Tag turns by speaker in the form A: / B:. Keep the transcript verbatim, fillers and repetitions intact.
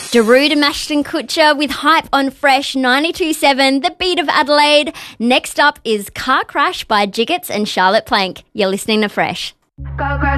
A: Darude and Ashton Kutcher with Hype on Fresh ninety-two seven, the beat of Adelaide. Next up is Car Crash by Jiggets and Charlotte Plank. You're listening to Fresh.
B: Go, go,